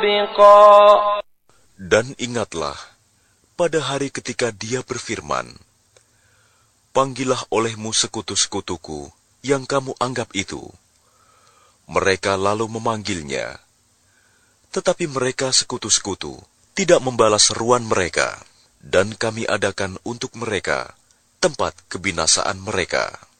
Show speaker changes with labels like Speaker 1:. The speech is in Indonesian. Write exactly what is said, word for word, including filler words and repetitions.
Speaker 1: Dan ingatlah, pada hari ketika Dia berfirman, "Panggillah olehmu sekutu-sekutuku yang kamu anggap itu." Mereka lalu memanggilnya, tetapi mereka sekutu-sekutu tidak membalas seruan mereka, dan kami adakan untuk mereka tempat kebinasaan mereka.